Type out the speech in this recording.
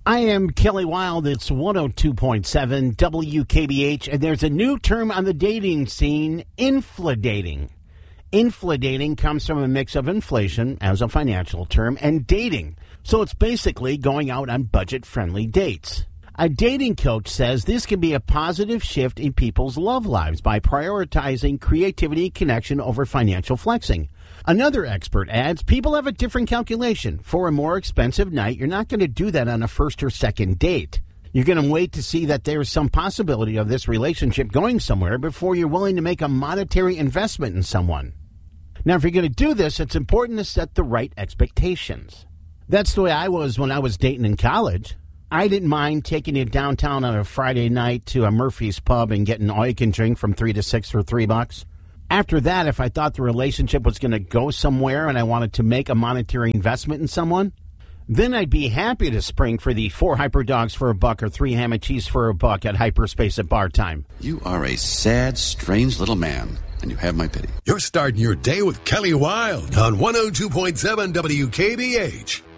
I am Kelly Wild. It's 102.7 WKBH, and there's a new term on the dating scene, infladating. Infladating comes from a mix of inflation, as a financial term, and dating. So it's basically going out on budget-friendly dates. A dating coach says this can be a positive shift in people's love lives by prioritizing creativity and connection over financial flexing. Another expert adds, people have a different calculation. For a more expensive night, you're not going to do that on a first or second date. You're going to wait to see that there's some possibility of this relationship going somewhere before you're willing to make a monetary investment in someone. Now, if you're going to do this, it's important to set the right expectations. That's the way I was when I was dating in college. I didn't mind taking you downtown on a Friday night to a Murphy's Pub and getting all you can drink from 3 to 6 for $3. After that, if I thought the relationship was going to go somewhere and I wanted to make a monetary investment in someone, then I'd be happy to spring for the 4 Hyper Dogs for $1 or 3 ham and cheese for $1 at Hyperspace at bar time. You are a sad, strange little man, and you have my pity. You're starting your day with Kelly Wild on 102.7 WKBH.